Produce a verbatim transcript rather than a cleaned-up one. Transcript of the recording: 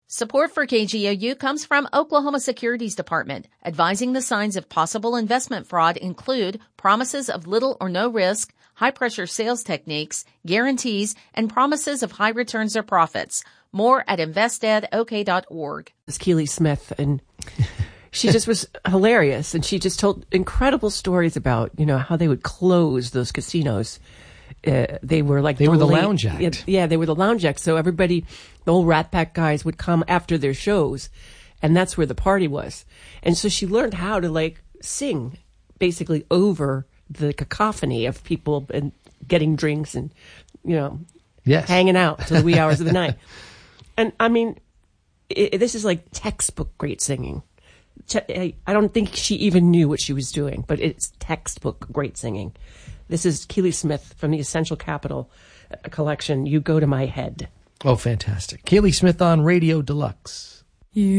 Support for K G O U comes from Oklahoma Securities Department. Advising the signs of possible investment fraud include promises of little or no risk, high-pressure sales techniques, guarantees, and promises of high returns or profits. More at invest ed o k dot org. It's Keely Smith, and she just was hilarious, and she just told incredible stories about, you know, how they would close those casinos. Uh, they were like they the were the late, lounge act. Yeah, yeah, they were the lounge act. So everybody, the old Rat Pack guys would come after their shows, and that's where the party was. And so she learned how to like sing basically over the cacophony of people and getting drinks and, you know, yes. hanging out till the wee hours of the night. And I mean, it, this is like textbook great singing. I don't think she even knew what she was doing, but it's textbook great singing. This is Keely Smith from the Essential Capital collection, You Go to My Head. Oh, fantastic. Keely Smith on Radio Deluxe. You